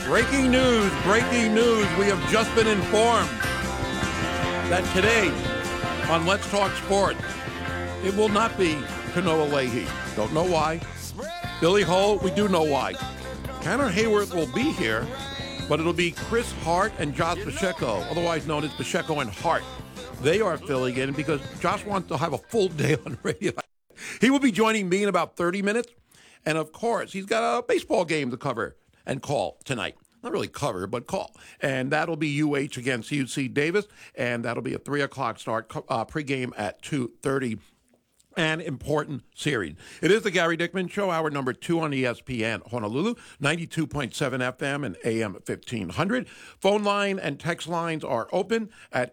Breaking news. We have just been informed that today on Let's Talk Sports, it will not be Kanoa Leahy. Don't know why. Billy Hull, we do know why. Connor Hayworth will be here, but it'll be Chris Hart and Josh Pacheco, otherwise known as Pacheco and Hart. They are filling in because Josh wants to have a full day on radio. He will be joining me in about 30 minutes. And, of course, he's got a baseball game to cover and call tonight. Not really cover, but call. And that'll be UH against UC Davis. And that'll be a 3 o'clock start, pregame at 2:30. An important series. It is the Gary Dickman Show, hour number 2 on ESPN Honolulu, 92.7 FM and AM 1500. Phone line and text lines are open at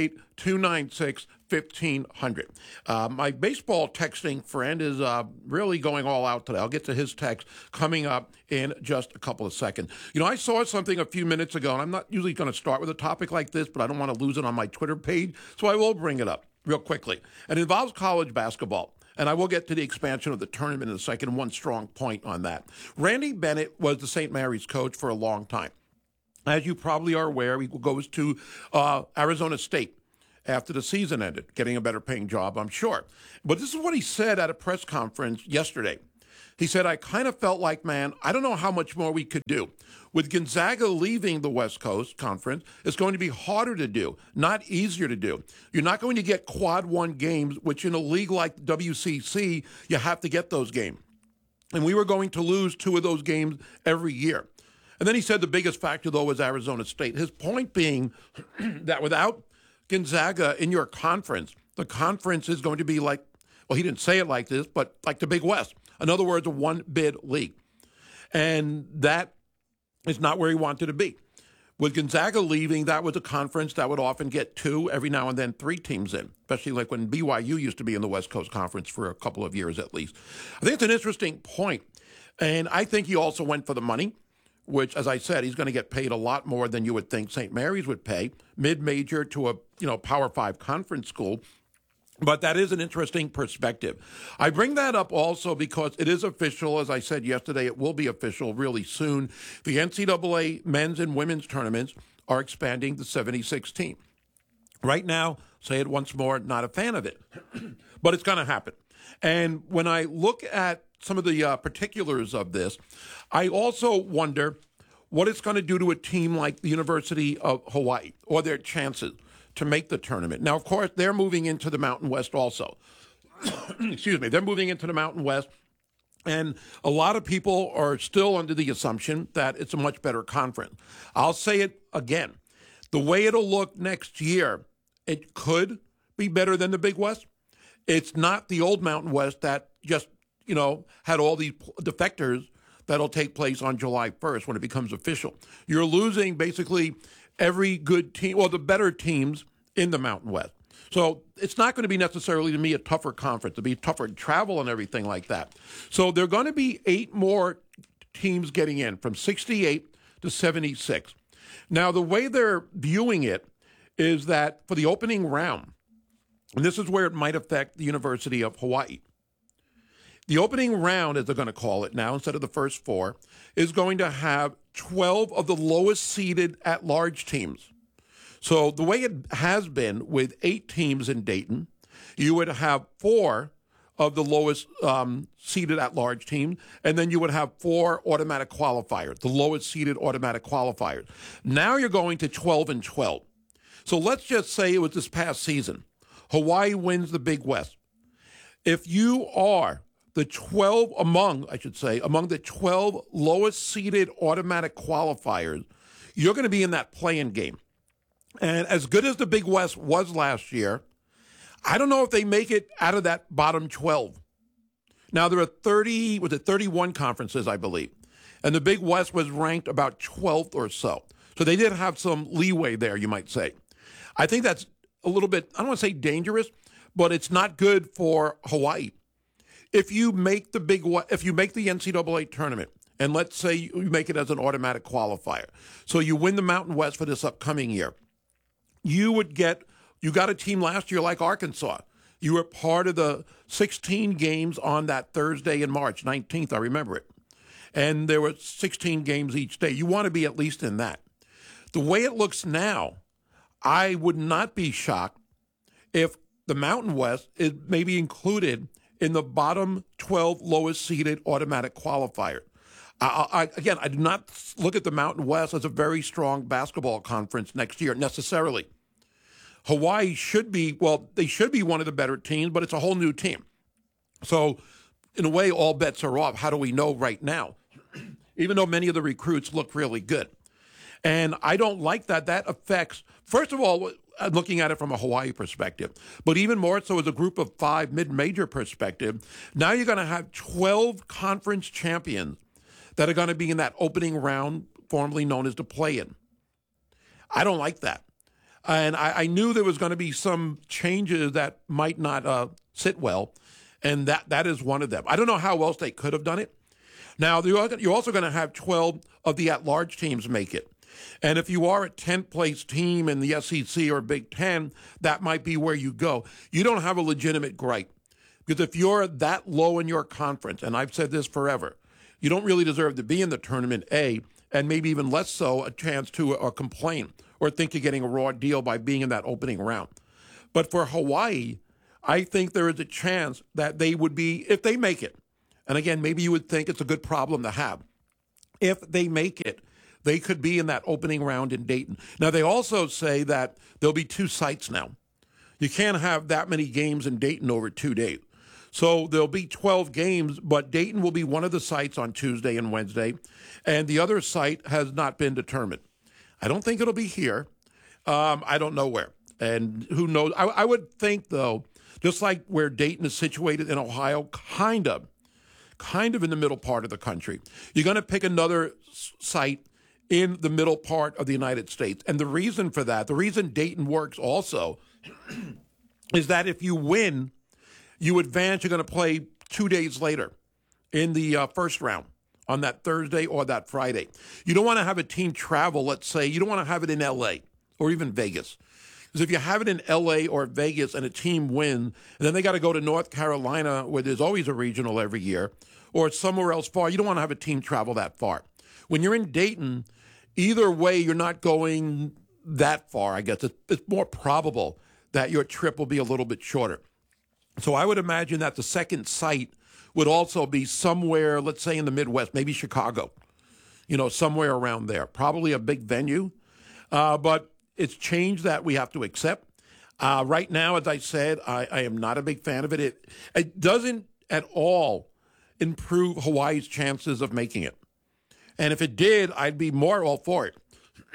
808-296-1500. My baseball texting friend is really going all out today. I'll get to his text coming up in just a couple of seconds. You know, I saw something a few minutes ago, and I'm not usually going to start with a topic like this, but I don't want to lose it on my Twitter page, so I will bring it up real quickly. It involves college basketball, and I will get to the expansion of the tournament in a second. One strong point on that. Randy Bennett was the St. Mary's coach for a long time. As you probably are aware, he goes to Arizona State after the season ended, getting a better paying job, I'm sure. But this is what he said at a press conference yesterday. He said, I kind of felt like, man, I don't know how much more we could do. With Gonzaga leaving the West Coast Conference, it's going to be harder to do, not easier to do. You're not going to get quad one games, which in a league like WCC, you have to get those games. And we were going to lose 2 of those games every year. And then he said the biggest factor, though, was Arizona State. His point being that without Gonzaga in your conference, the conference is going to be like, well, he didn't say it like this, but like the Big West. In other words, a one-bid league. And that is not where he wanted to be. With Gonzaga leaving, that was a conference that would often get 2, every now and then 3 teams in, especially like when BYU used to be in the West Coast Conference for a couple of years at least. I think it's an interesting point. And I think he also went for the money, which, as I said, he's going to get paid a lot more than you would think St. Mary's would pay, mid-major to a Power 5 conference school. But that is an interesting perspective. I bring that up also because it is official. As I said yesterday, it will be official really soon. The NCAA men's and women's tournaments are expanding to 76 teams. Right now, say it once more, not a fan of it. But it's going to happen. And when I look at some of the particulars of this, I also wonder what it's going to do to a team like the University of Hawaii or their chances to make the tournament. Now, of course, they're moving into the Mountain West also. Excuse me. They're moving into the Mountain West. And a lot of people are still under the assumption that it's a much better conference. I'll say it again. The way it'll look next year, it could be better than the Big West. It's not the old Mountain West that just, had all these defectors that'll take place on July 1st when it becomes official. You're losing basically every good team, or the better teams in the Mountain West. So it's not going to be necessarily, to me, a tougher conference. It'll be tougher to travel and everything like that. So there are going to be 8 more teams getting in, from 68 to 76. Now, the way they're viewing it is that for the opening round, and this is where it might affect the University of Hawaii, the opening round, as they're going to call it now, instead of the first 4, is going to have 12 of the lowest seeded at-large teams. So the way it has been with 8 teams in Dayton, you would have 4 of the lowest seeded at-large teams, and then you would have 4 automatic qualifiers, the lowest seeded automatic qualifiers. Now you're going to 12 and 12. So let's just say it was this past season. Hawaii wins the Big West. If you are among the 12 lowest seeded automatic qualifiers, you're going to be in that play-in game. And as good as the Big West was last year, I don't know if they make it out of that bottom 12. Now, there are 31 conferences, I believe. And the Big West was ranked about 12th or so. So they did have some leeway there, you might say. I think that's a little bit, I don't want to say dangerous, but it's not good for Hawaii. If you make the NCAA tournament, and let's say you make it as an automatic qualifier, so you win the Mountain West for this upcoming year, you got a team last year like Arkansas. You were part of the 16 games on that Thursday in March 19th, I remember it. and there were 16 games each day. You want to be at least in that. The way it looks now, I would not be shocked if the Mountain West is maybe included in the bottom 12 lowest seeded automatic qualifier. Again, I do not look at the Mountain West as a very strong basketball conference next year necessarily. Hawaii should be, well, they should be one of the better teams, but it's a whole new team. So in a way, all bets are off. How do we know right now? Even though many of the recruits look really good. And I don't like that. That affects, first of all, I'm looking at it from a Hawaii perspective, but even more so as a group of 5 mid-major perspective. Now you're going to have 12 conference champions that are going to be in that opening round, formerly known as the play-in. I don't like that. And I knew there was going to be some changes that might not sit well, and that is one of them. I don't know how else they could have done it. Now, you're also going to have 12 of the at-large teams make it. And if you are a 10th place team in the SEC or Big Ten, that might be where you go. You don't have a legitimate gripe. Because if you're that low in your conference, and I've said this forever, you don't really deserve to be in the tournament, A, and maybe even less so a chance to complain or think you're getting a raw deal by being in that opening round. But for Hawaii, I think there is a chance that they would be, if they make it, and again, maybe you would think it's a good problem to have. If they make it, they could be in that opening round in Dayton. Now, they also say that there'll be 2 sites now. You can't have that many games in Dayton over 2 days. So there'll be 12 games, but Dayton will be one of the sites on Tuesday and Wednesday, and the other site has not been determined. I don't think it'll be here. I don't know where. And who knows? I would think, though, just like where Dayton is situated in Ohio, kind of in the middle part of the country, you're going to pick another site in the middle part of the United States. And the reason for that, the reason Dayton works also, is that if you win, you advance, you're going to play 2 days later in the first round on that Thursday or that Friday. You don't want to have a team travel, let's say, you don't want to have it in L.A. or even Vegas. Because if you have it in L.A. or Vegas and a team wins, and then they got to go to North Carolina, where there's always a regional every year, or somewhere else far, you don't want to have a team travel that far. When you're in Dayton, either way, you're not going that far, I guess. It's more probable that your trip will be a little bit shorter. So I would imagine that the second site would also be somewhere, let's say in the Midwest, maybe Chicago, somewhere around there. Probably a big venue, but it's change that we have to accept. Right now, as I said, I am not a big fan of it. It doesn't at all improve Hawaii's chances of making it. And if it did, I'd be more all for it.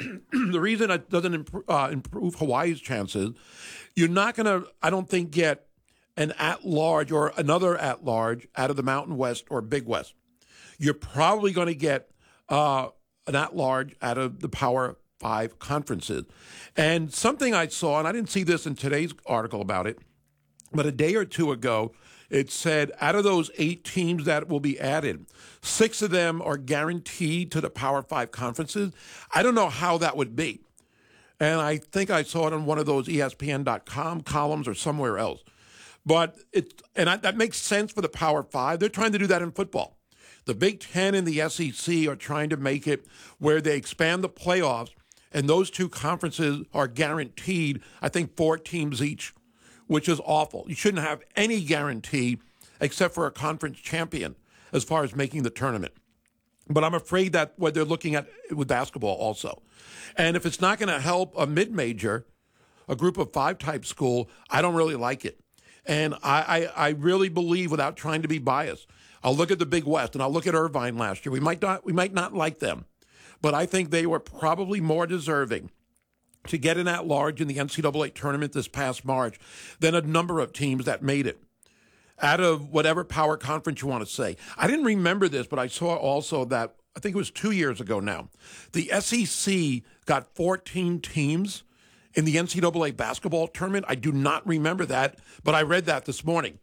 The reason it doesn't improve Hawaii's chances, you're not going to, I don't think, get an at-large or another at-large out of the Mountain West or Big West. You're probably going to get an at-large out of the Power 5 conferences. And something I saw, and I didn't see this in today's article about it, but a day or two ago, it said out of those 8 teams that will be added, 6 of them are guaranteed to the Power 5 conferences. I don't know how that would be. And I think I saw it on one of those ESPN.com columns or somewhere else. But that makes sense for the Power 5. They're trying to do that in football. The Big Ten and the SEC are trying to make it where they expand the playoffs, and those 2 conferences are guaranteed, I think, 4 teams each, which is awful. You shouldn't have any guarantee except for a conference champion as far as making the tournament. But I'm afraid that what they're looking at with basketball also. And if it's not going to help a mid-major, a group of 5 type school, I don't really like it. And I really believe, without trying to be biased, I'll look at the Big West and I'll look at Irvine last year. We might not like them, but I think they were probably more deserving to get an at-large in the NCAA tournament this past March than a number of teams that made it out of whatever power conference you want to say. I didn't remember this, but I saw also that, I think it was 2 years ago now, the SEC got 14 teams in the NCAA basketball tournament. I do not remember that, but I read that this morning.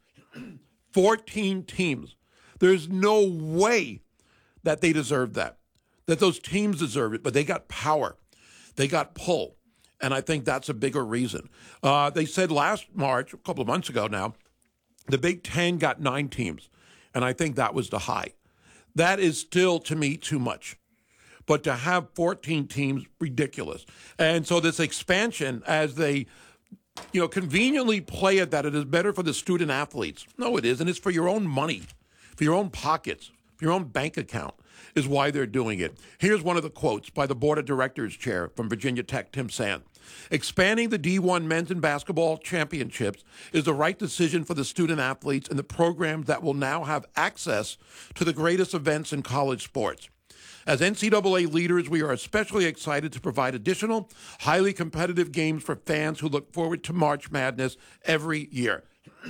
14 teams. There's no way that they deserve that those teams deserve it, but they got power. They got pull, and I think that's a bigger reason. They said last March, a couple of months ago now, the Big Ten got 9 teams, and I think that was the high. That is still, to me, too much. But to have 14 teams, ridiculous. And so this expansion, as they conveniently play it that it is better for the student athletes. No, it isn't. It's for your own money, for your own pockets, for your own bank account is why they're doing it. Here's one of the quotes by the board of directors chair from Virginia Tech, Tim Sand. Expanding the D1 men's and basketball championships is the right decision for the student athletes and the programs that will now have access to the greatest events in college sports. As NCAA leaders, we are especially excited to provide additional, highly competitive games for fans who look forward to March Madness every year.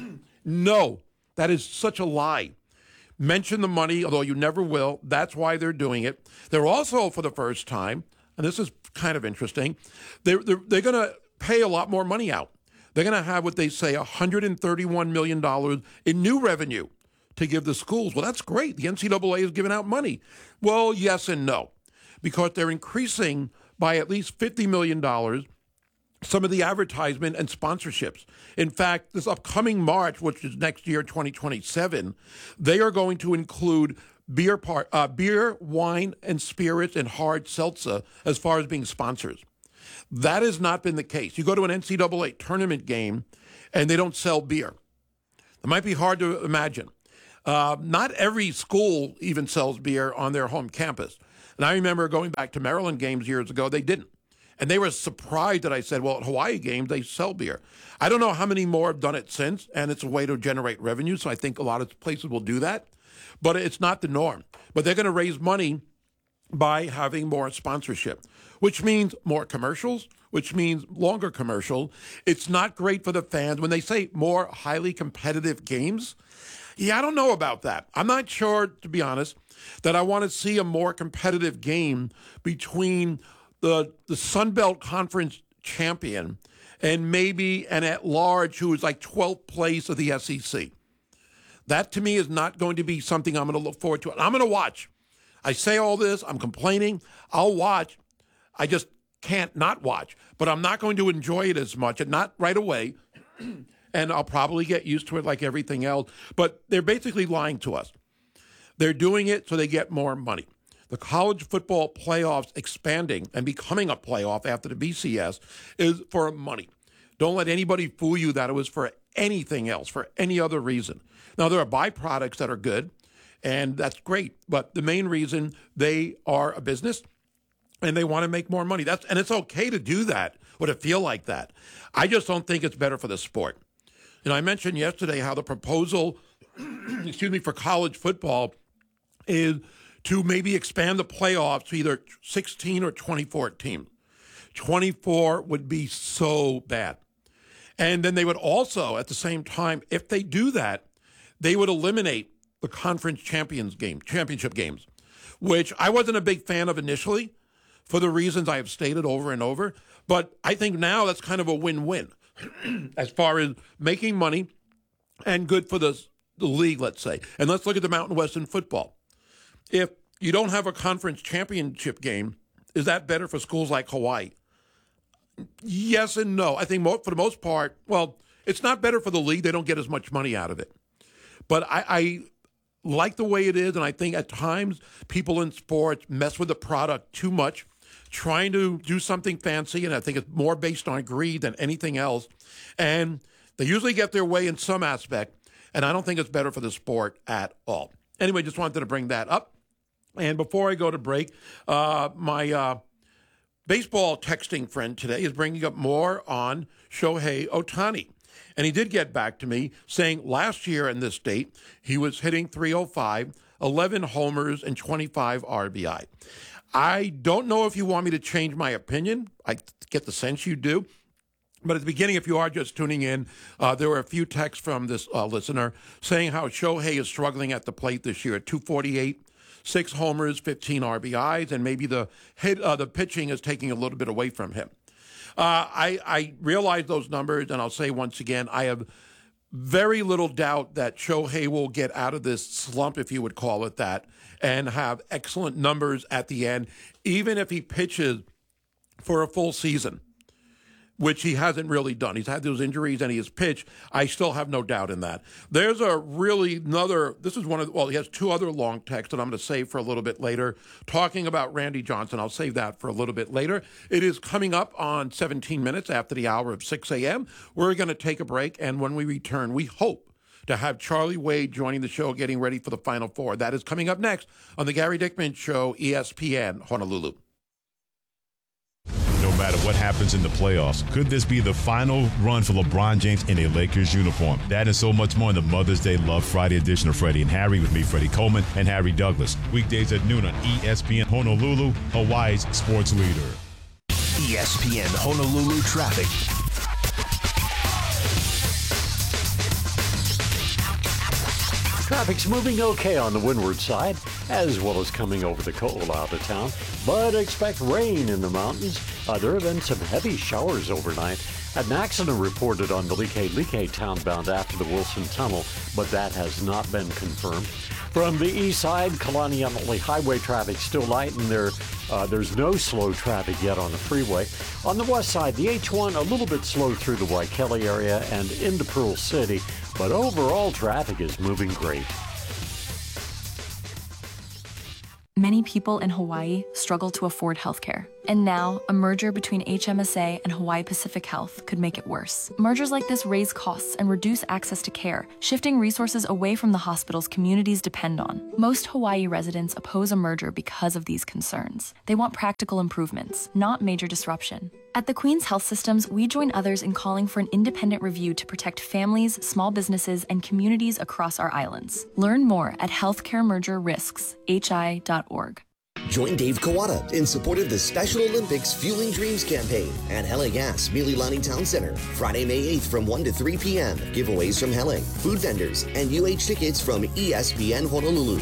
No, that is such a lie. Mention the money, although you never will. That's why they're doing it. They're also, for the first time, and this is kind of interesting, they're going to pay a lot more money out. They're going to have what they say $131 million in new revenue to give the schools. Well, that's great. The NCAA is giving out money. Well, yes and no, because they're increasing by at least $50 million some of the advertisement and sponsorships. In fact, this upcoming March, which is next year, 2027, they are going to include beer, wine, and spirits and hard seltzer as far as being sponsors. That has not been the case. You go to an NCAA tournament game and they don't sell beer. It might be hard to imagine. Not every school even sells beer on their home campus. And I remember going back to Maryland games years ago, they didn't. And they were surprised that I said, well, at Hawaii games, they sell beer. I don't know how many more have done it since, and it's a way to generate revenue, so I think a lot of places will do that. But it's not the norm. But they're going to raise money by having more sponsorship, which means more commercials, which means longer commercials. It's not great for the fans. When they say more highly competitive games, I don't know about that. I'm not sure, to be honest, that I want to see a more competitive game between the Sun Belt Conference champion and maybe an at-large who is like 12th place of the SEC. That, to me, is not going to be something I'm going to look forward to. I'm going to watch. I say all this. I'm complaining. I'll watch. I just can't not watch. But I'm not going to enjoy it as much, and not right away. And I'll probably get used to it like everything else. But they're basically lying to us. They're doing it so they get more money. The college football playoffs expanding and becoming a playoff after the BCS is for money. Don't let anybody fool you that it was for anything else, for any other reason. Now, there are byproducts that are good, and that's great. But the main reason, they are a business, and they want to make more money. And it's okay to do that, or to feel like that. I just don't think it's better for the sport. And I mentioned yesterday how the proposal, for college football is to maybe expand the playoffs to either 16 or 24 teams. 24 would be so bad. And then they would also, at the same time, if they do that, they would eliminate the conference championship games, which I wasn't a big fan of initially for the reasons I have stated over and over. But I think now that's kind of a win-win as far as making money and good for the league, let's say. And let's look at the Mountain West in football. If you don't have a conference championship game, is that better for schools like Hawaii? Yes and no. I think for the most part, well, it's not better for the league. They don't get as much money out of it. But I like the way it is, and I think at times people in sports mess with the product too much, trying to do something fancy, and I think it's more based on greed than anything else. And they usually get their way in some aspect, and I don't think it's better for the sport at all. Anyway, just wanted to bring that up. And before I go to break, my baseball texting friend today is bringing up more on Shohei Ohtani. And he did get back to me saying last year in this date, he was hitting .305, 11 homers, and 25 RBI. I don't know if you want me to change my opinion. I get the sense you do. But at the beginning, if you are just tuning in, there were a few texts from this listener saying how Shohei is struggling at the plate this year at .248, 6 homers, 15 RBIs, and maybe the pitching is taking a little bit away from him. I realize those numbers, and I'll say once again, I have very little doubt that Shohei will get out of this slump, if you would call it that, and have excellent numbers at the end, even if he pitches for a full season. which he hasn't really done. He's had those injuries and he has pitched. I still have no doubt in that. There's this is he has two other long texts that I'm going to save for a little bit later, talking about Randy Johnson. I'll save that for a little bit later. It is coming up on 17 minutes after the hour of 6 a.m. We're going to take a break, and when we return, we hope to have Charlie Wade joining the show, getting ready for the Final Four. That is coming up next on the Gary Dickman Show, ESPN Honolulu. No matter what happens in the playoffs, could this be the final run for LeBron James in a Lakers uniform? That and so much more in the Mother's Day Love Friday edition of Freddie and Harry with me, Freddie Coleman and Harry Douglas. Weekdays at noon on ESPN Honolulu, Hawaii's sports leader. ESPN Honolulu traffic. Traffic's moving okay on the windward side, as well as coming over the cold out of town, but expect rain in the mountains. There have been some heavy showers overnight. An accident reported on the Like townbound after the Wilson Tunnel, but that has not been confirmed. From the east side, Kalani'amale Highway traffic still light, and there's no slow traffic yet on the freeway. On the west side, the H1 a little bit slow through the Waikele area and into Pearl City, but overall traffic is moving great. Many people in Hawaii struggle to afford healthcare. And now, a merger between HMSA and Hawaii Pacific Health could make it worse. Mergers like this raise costs and reduce access to care, shifting resources away from the hospitals communities depend on. Most Hawaii residents oppose a merger because of these concerns. They want practical improvements, not major disruption. At the Queen's Health Systems, we join others in calling for an independent review to protect families, small businesses, and communities across our islands. Learn more at healthcaremergerrisks.hi.org. Join Dave Kawada in support of the Special Olympics Fueling Dreams campaign at Hele Gas, Mililani Town Center, Friday, May 8th from 1 to 3 p.m. Giveaways from Hele, food vendors, and UH tickets from ESPN Honolulu.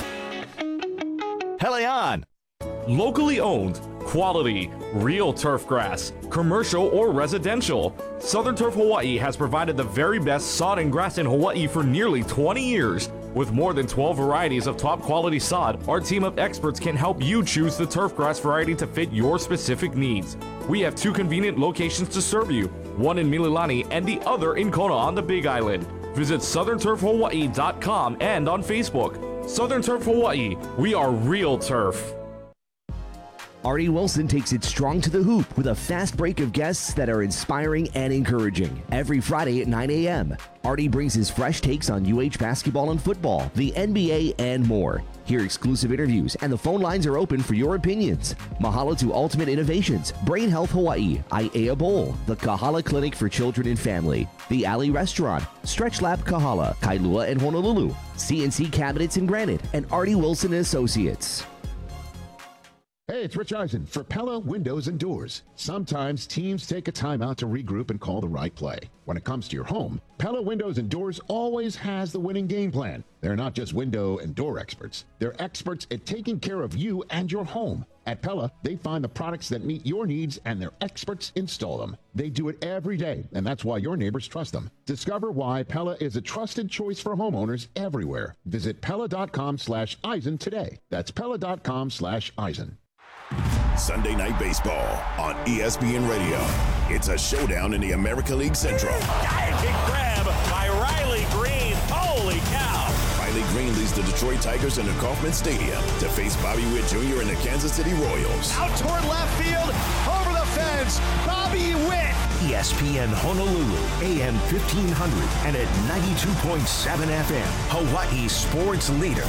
Hele on! Locally owned, quality, real turf grass, commercial or residential. Southern Turf Hawaii has provided the very best sod and grass in Hawaii for nearly 20 years. With more than 12 varieties of top quality sod, our team of experts can help you choose the turf grass variety to fit your specific needs. We have 2 convenient locations to serve you, one in Mililani and the other in Kona on the Big Island. Visit southernturfhawaii.com and on Facebook. Southern Turf Hawaii, we are real turf. Artie Wilson takes it strong to the hoop with a fast break of guests that are inspiring and encouraging. Every Friday at 9 a.m., Artie brings his fresh takes on UH basketball and football, the NBA, and more. Hear exclusive interviews, and the phone lines are open for your opinions. Mahalo to Ultimate Innovations, Brain Health Hawaii, Aiea Bowl, the Kahala Clinic for Children and Family, the Alley Restaurant, Stretch Lab Kahala, Kailua and Honolulu, CNC Cabinets and Granite, and Artie Wilson and Associates. Hey, it's Rich Eisen for Pella Windows and Doors. Sometimes teams take a timeout to regroup and call the right play. When it comes to your home, Pella Windows and Doors always has the winning game plan. They're not just window and door experts. They're experts at taking care of you and your home. At Pella, they find the products that meet your needs and their experts install them. They do it every day, and that's why your neighbors trust them. Discover why Pella is a trusted choice for homeowners everywhere. Visit Pella.com/Eisen today. That's Pella.com/Eisen. Sunday Night Baseball on ESPN Radio. It's a showdown in the America League Central. Big grab by Riley Green. Holy cow. Riley Green leads the Detroit Tigers into Kauffman Stadium to face Bobby Witt Jr. and the Kansas City Royals. Out toward left field, over the fence, Bobby Witt. ESPN Honolulu, AM 1500 and at 92.7 FM, Hawaii sports leader.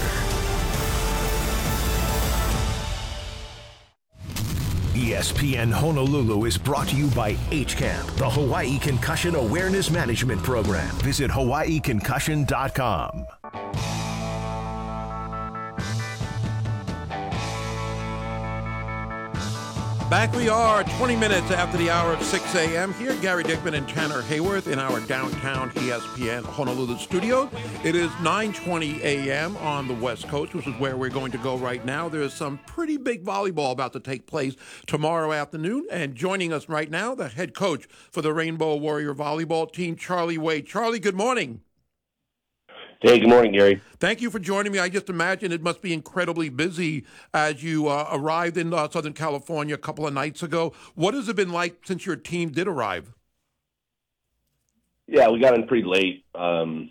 ESPN Honolulu is brought to you by HCAMP, the Hawaii Concussion Awareness Management Program. Visit hawaiiconcussion.com. Back we are, 20 minutes after the hour of 6 a.m. Here, Gary Dickman and Tanner Hayworth in our downtown ESPN Honolulu studio. It is 9:20 a.m. on the West Coast, which is where we're going to go right now. There is some pretty big volleyball about to take place tomorrow afternoon. And joining us right now, the head coach for the Rainbow Warrior volleyball team, Charlie Wade. Charlie, good morning. Hey, good morning, Gary. Thank you for joining me. I just imagine it must be incredibly busy as you arrived in Southern California a couple of nights ago. What has it been like since your team did arrive? Yeah, we got in pretty late on,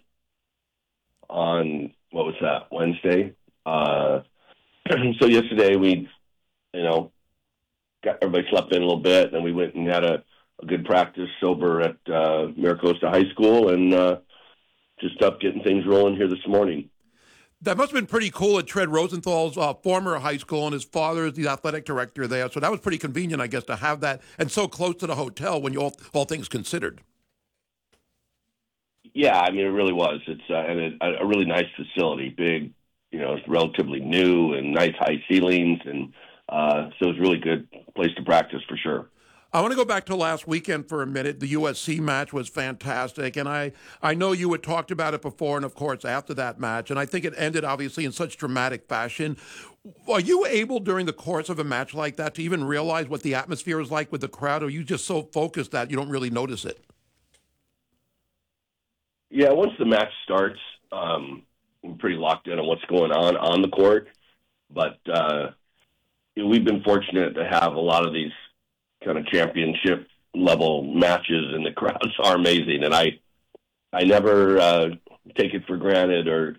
what was that, Wednesday. So yesterday we, got everybody slept in a little bit, and we went and had a good practice sober at Maricosta High School, and just up getting things rolling here this morning. That must have been pretty cool at Tread Rosenthal's former high school, and his father is the athletic director there. So that was pretty convenient, I guess, to have that, and so close to the hotel when you all things considered. Yeah, I mean, it really was. It's a really nice facility, big, it's relatively new and nice high ceilings, and so it's a really good place to practice for sure. I want to go back to last weekend for a minute. The USC match was fantastic, and I know you had talked about it before, and of course after that match, and I think it ended obviously in such dramatic fashion. Are you able during the course of a match like that to even realize what the atmosphere is like with the crowd, or are you just so focused that you don't really notice it? Yeah, once the match starts, we're pretty locked in on what's going on the court, but we've been fortunate to have a lot of these kind of championship level matches, and the crowds are amazing. And I never take it for granted, or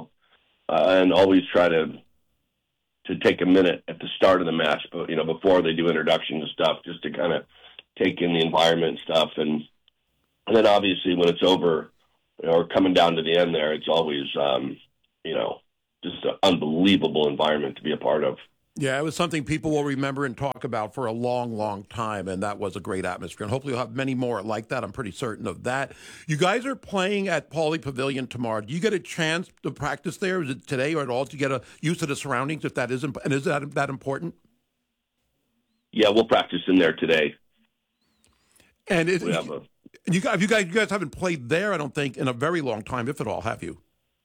and always try to take a minute at the start of the match, but before they do introductions and stuff, just to kind of take in the environment and stuff, and then obviously when it's over or coming down to the end there, it's always just an unbelievable environment to be a part of. Yeah, it was something people will remember and talk about for a long, long time, and that was a great atmosphere. And hopefully you'll have many more like that. I'm pretty certain of that. You guys are playing at Pauley Pavilion tomorrow. Do you get a chance to practice there? Is it today or at all to get used to the surroundings, if that isn't? And is that important? Yeah, we'll practice in there today. And you guys haven't played there, I don't think, in a very long time, if at all, have you?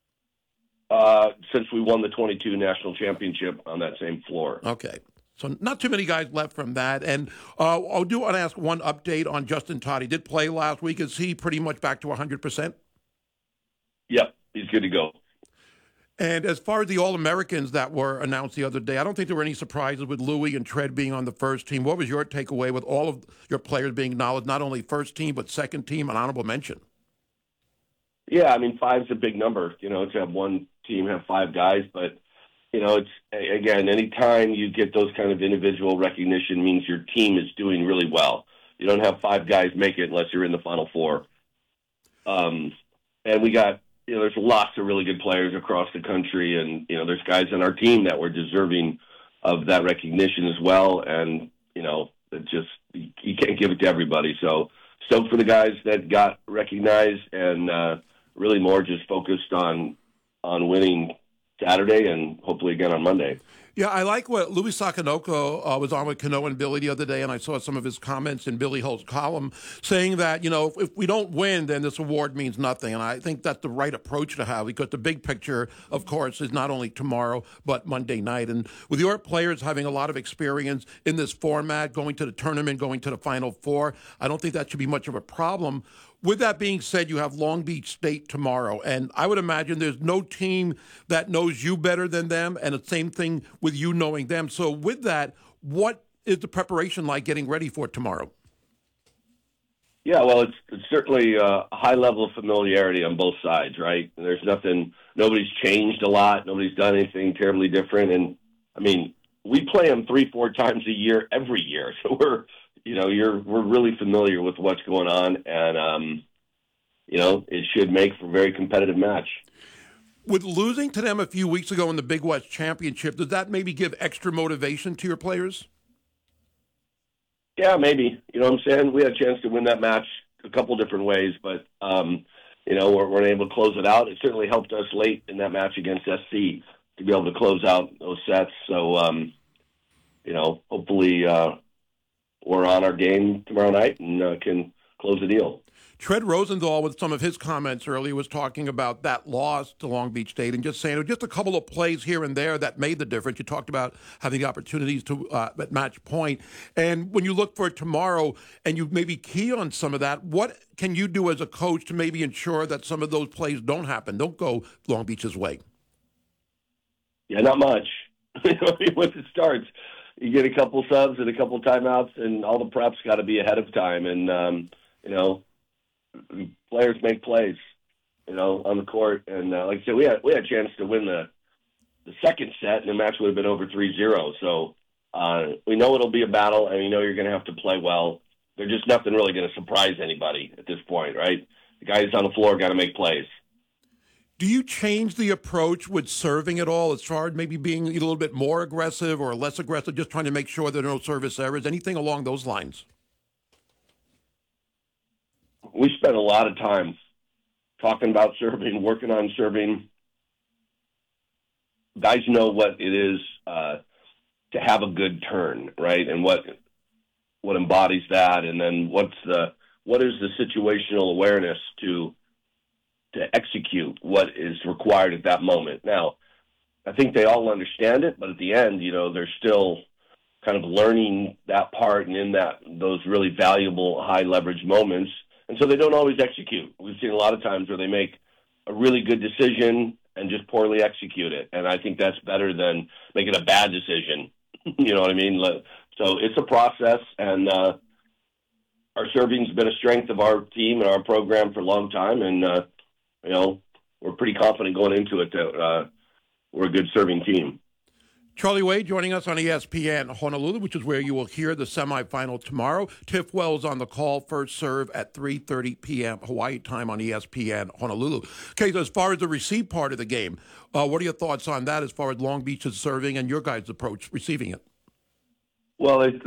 Since we won the 22 national championship on that same floor. Okay. So not too many guys left from that. And I do want to ask one update on Justin Todd. He did play last week. Is he pretty much back to 100%? Yep, he's good to go. And as far as the All-Americans that were announced the other day, I don't think there were any surprises with Louis and Tread being on the first team. What was your takeaway with all of your players being acknowledged, not only first team, but second team, an honorable mention? Yeah, I mean, 5's a big number, to have one team have 5 guys. But, it's, again, anytime you get those kind of individual recognition means your team is doing really well. You don't have 5 guys make it unless you're in the Final Four. And we got, there's lots of really good players across the country. And, there's guys on our team that were deserving of that recognition as well. And, it just, you can't give it to everybody. So stoked for the guys that got recognized, and really more just focused on winning Saturday and hopefully again on Monday. Yeah, I like what Louis Sakanoko was on with Kano and Billy the other day, and I saw some of his comments in Billy Holt's column saying that, if we don't win, then this award means nothing. And I think that's the right approach to have, because the big picture, of course, is not only tomorrow, but Monday night. And with your players having a lot of experience in this format, going to the tournament, going to the Final Four, I don't think that should be much of a problem. With that being said, you have Long Beach State tomorrow, and I would imagine there's no team that knows you better than them, and the same thing with you knowing them. So with that, what is the preparation like getting ready for tomorrow? Yeah, well, it's certainly a high level of familiarity on both sides, right? There's nobody's changed a lot. Nobody's done anything terribly different. And, I mean, we play them 3-4 times a year every year, so we're really familiar with what's going on, and it should make for a very competitive match. With losing to them a few weeks ago in the Big West Championship, does that maybe give extra motivation to your players? Yeah, maybe. You know what I'm saying? We had a chance to win that match a couple different ways, but we're able to close it out. It certainly helped us late in that match against SC to be able to close out those sets. So hopefully we're on our game tomorrow night and can close the deal. Tread Rosenthal, with some of his comments earlier, was talking about that loss to Long Beach State and just saying it was just a couple of plays here and there that made the difference. You talked about having the opportunities to at match point. And when you look for tomorrow and you maybe key on some of that, what can you do as a coach to maybe ensure that some of those plays don't happen, don't go Long Beach's way? Yeah, not much. Once it starts, you get a couple subs and a couple timeouts, and all the prep's got to be ahead of time. And, players make plays, on the court. And like I said, we had a chance to win the second set, and the match would have been over 3-0. So we know it'll be a battle, and we know you're going to have to play well. There's just nothing really going to surprise anybody at this point, right? The guys on the floor got to make plays. Do you change the approach with serving at all as far as maybe being a little bit more aggressive or less aggressive, just trying to make sure there are no service errors, anything along those lines? We spent a lot of time talking about serving, working on serving. Guys know what it is to have a good turn, right? And what embodies that, and then what is the situational awareness to execute what is required at that moment. Now, I think they all understand it, but at the end, they're still kind of learning that part and in those really valuable high leverage moments. And so they don't always execute. We've seen a lot of times where they make a really good decision and just poorly execute it. And I think that's better than making a bad decision. You know what I mean? So it's a process, and our serving's been a strength of our team and our program for a long time. And, we're pretty confident going into it that we're a good serving team. Charlie Wade joining us on ESPN Honolulu, which is where you will hear the semifinal tomorrow. Tiff Wells on the call, first serve at 3:30 p.m. Hawaii time on ESPN Honolulu. Okay, so as far as the receive part of the game, what are your thoughts on that as far as Long Beach's serving and your guys' approach receiving it? Well,